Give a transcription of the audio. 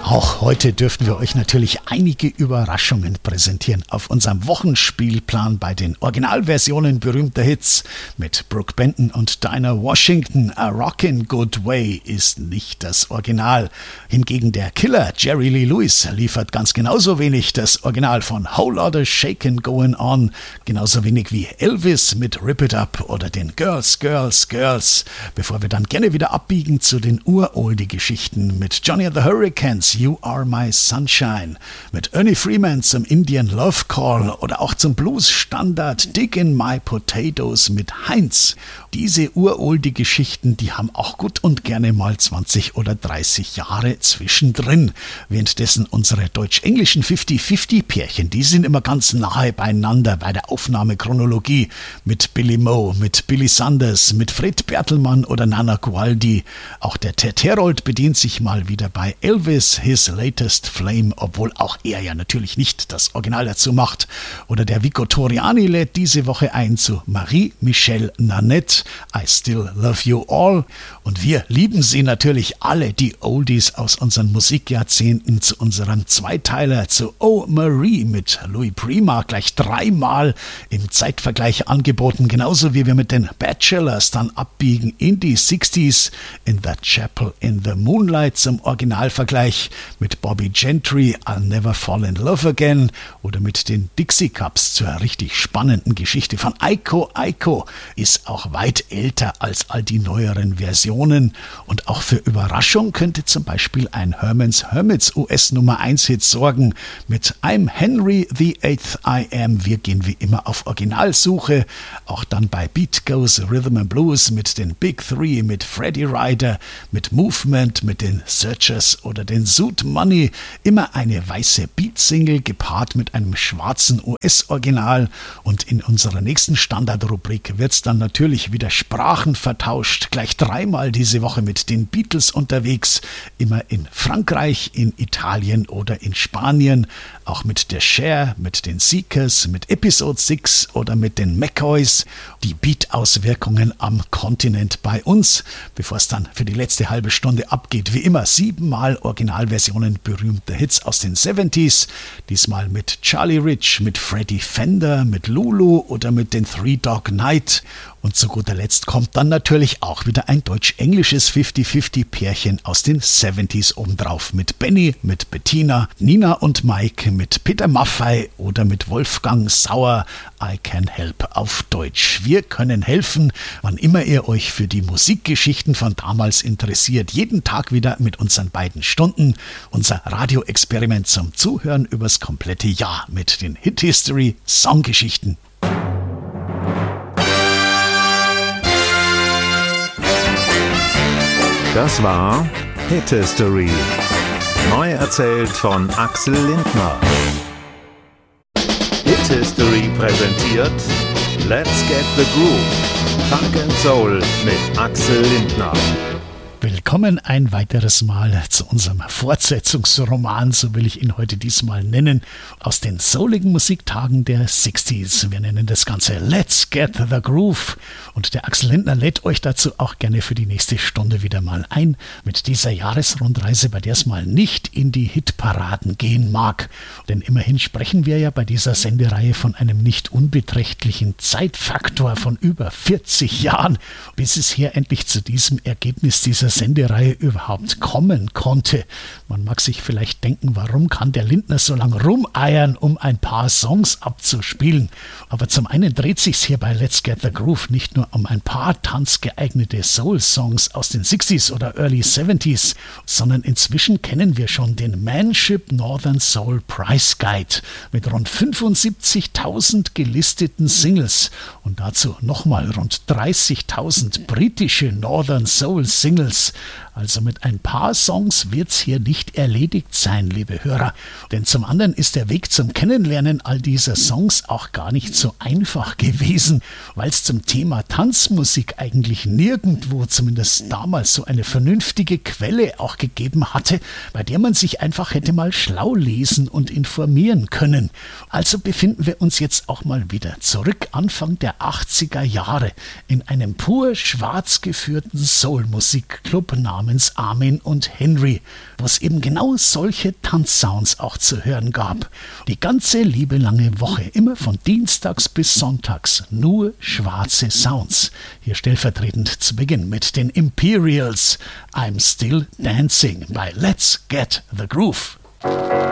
Auch heute dürften wir euch natürlich einige Überraschungen präsentieren auf unserem Wochenspielplan bei den Originalversionen berühmter Hits mit Brooke Benton und Dinah Washington. A Rockin' Good Way ist nicht das Original. Hingegen der Killer Jerry Lee Lewis liefert ganz genauso wenig das Original von Whole Lotta Shakin' Goin' On, genauso wenig wie Elvis mit Rip It Up oder den Girls, Girls, Girls, bevor wir dann gerne wieder abbiegen zu den Uroldie-Geschichten mit Johnny and the Hurricanes, You Are My Sunshine, mit Ernie Freeman zum Indian Love Call oder auch zum Blues-Standard Dig in My Potatoes mit Heinz. Diese Uroldie-Geschichten, die haben auch gut und gerne mal 20 oder 30 Jahre zwischendrin. Währenddessen unsere deutsch-englischen 50-50-Pärchen, die sind immer ganz nahe beieinander bei der Aufnahmechronologie mit Billy Moe, mit Billy Sanders, mit Fred Bertelmann oder Nana Gualdi. Auch der Ted Herold bedient sich mal wieder bei Elvis, His Latest Flame, obwohl auch er ja natürlich nicht das Original dazu macht. Oder der Vico Toriani lädt diese Woche ein zu Marie-Michelle Nanette, I Still Love You All. Und wir lieben sie natürlich alle, die Oldies aus unseren Musikjahrzehnten, zu unserem Zweiteiler, zu Oh Marie mit Louis Prima, gleich 3-mal im Zeitvergleich angeboten, genauso wie wir mit den Bachelors dann abbiegen in die 60s, in The Chapel in the Moonlight zum Originalvergleich, mit Bobby Gentry, I'll Never Fall in Love Again oder mit den Dixie Cups zur richtig spannenden Geschichte von Aiko Aiko, ist auch weit älter als all die neueren Versionen. Und auch für Überraschung könnte zum Beispiel ein Herman's Hermits US Nummer 1 Hit sorgen mit I'm Henry the Eighth I Am. Wir gehen wie immer auf Originalsuche, auch dann bei Beat Goes Rhythm and Blues mit den Big Three, mit Freddie Ryder, mit Movement, mit den Searchers oder den Zoot Money. Immer eine weiße Beat-Single gepaart mit einem schwarzen US-Original. Und in unserer nächsten Standardrubrik wird es dann natürlich wieder Sprachen vertauscht. Gleich 3-mal diese Woche mit den Beatles unterwegs. Immer in Frankreich, in Italien oder in Spanien. Auch mit der Cher, mit den Seekers, mit Episode 6 oder mit den McCoys. Die Beat-Auswirkungen am Kontinent bei uns. Bevor es dann für die letzte halbe Stunde abgeht, wie immer 7-mal Originalversionen berühmter Hits aus den 70s. Diesmal mit Charlie Rich, mit Freddie Fender, mit Lulu oder mit den Three Dog Night. Und zu guter Letzt kommt dann natürlich auch wieder ein deutsch-englisches 50-50-Pärchen aus den 70s obendrauf mit Benny, mit Bettina, Nina und Mike, mit Peter Maffay oder mit Wolfgang Sauer, I Can Help auf Deutsch. Wir können helfen, wann immer ihr euch für die Musikgeschichten von damals interessiert. Jeden Tag wieder mit unseren beiden Stunden. Unser Radioexperiment zum Zuhören übers komplette Jahr mit den Hit History Songgeschichten. Das war Hit History. Neu erzählt von Axel Lindner. Hit History präsentiert Let's Get the Groove. Funk and Soul mit Axel Lindner. Willkommen ein weiteres Mal zu unserem Fortsetzungsroman, so will ich ihn heute diesmal nennen, aus den souligen Musiktagen der 60s. Wir nennen das Ganze Let's Get the Groove und der Axel Lindner lädt euch dazu auch gerne für die nächste Stunde wieder mal ein mit dieser Jahresrundreise, bei der es mal nicht in die Hitparaden gehen mag. Denn immerhin sprechen wir ja bei dieser Sendereihe von einem nicht unbeträchtlichen Zeitfaktor von über 40 Jahren, bis es hier endlich zu diesem Ergebnis dieser Sendereihe überhaupt kommen konnte. Man mag sich vielleicht denken, warum kann der Lindner so lange rumeiern, um ein paar Songs abzuspielen. Aber zum einen dreht sich's hier bei Let's Get the Groove nicht nur um ein paar tanzgeeignete Soul-Songs aus den 60s oder Early 70s, sondern inzwischen kennen wir schon den Manship Northern Soul Prize Guide mit rund 75.000 gelisteten Singles und dazu nochmal rund 30.000 britische Northern Soul Singles. Also mit ein paar Songs wird's hier nicht erledigt sein, liebe Hörer. Denn zum anderen ist der Weg zum Kennenlernen all dieser Songs auch gar nicht so einfach gewesen, weil es zum Thema Tanzmusik eigentlich nirgendwo, zumindest damals, so eine vernünftige Quelle auch gegeben hatte, bei der man sich einfach hätte mal schlau lesen und informieren können. Also befinden wir uns jetzt auch mal wieder zurück Anfang der 80er Jahre in einem pur schwarz geführten Soul-Musikclub namens namens Armin und Henry, wo es eben genau solche Tanzsounds auch zu hören gab. Die ganze liebe lange Woche, immer von Dienstags bis Sonntags, nur schwarze Sounds. Hier stellvertretend zu Beginn mit den Imperials, I'm Still Dancing bei Let's Get the Groove.